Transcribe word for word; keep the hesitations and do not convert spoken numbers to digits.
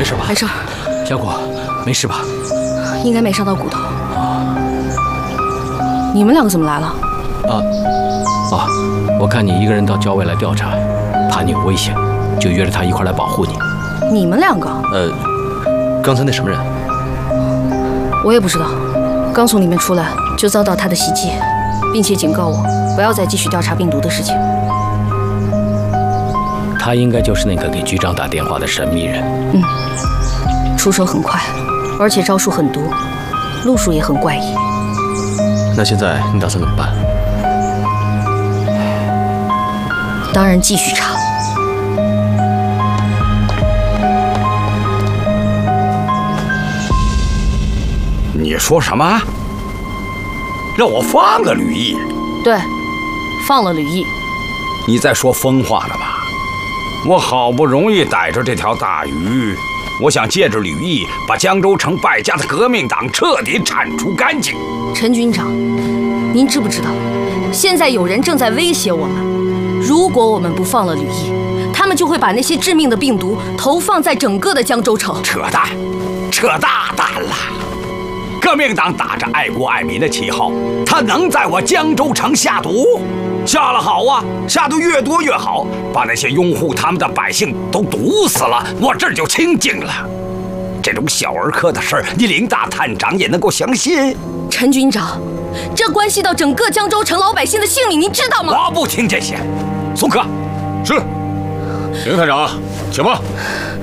事吧？ 没事。 小果，没事吧？ 应该没伤到骨头。你们两个怎么来了？ 啊，啊，我看你一个人到郊外来调查，怕你有危险，就约着他一块来保护你。 你们两个？ 呃，刚才那什么人？ 我也不知道，刚从里面出来就遭到他的袭击，并且警告我不要再继续调查病毒的事情。 他应该就是那个给局长打电话的神秘人。 嗯，出手很快，而且招数很毒，路数也很怪异。 那现在你打算怎么办？ 当然继续查。 你说什么？让我放了吕毅？ 对，放了吕毅。 你在说疯话了吧？我好不容易逮着这条大鱼，我想借着吕毅把江州城败家的革命党彻底铲除干净。 陈军长，您知不知道，现在有人正在威胁我们，如果我们不放了吕毅，他们就会把那些致命的病毒投放在整个的江州城。 扯淡，扯大淡了！革命党打着爱国爱民的旗号，他能在我江州城下毒？下了好啊，下的越多越好，把那些拥护他们的百姓都毒死了，我这儿就清静了。这种小儿科的事儿，你林大探长也能够相信？ 陈军长，这关系到整个江州城老百姓的性命，您知道吗？ 我不听这些。松科， 是。林探长，请吧。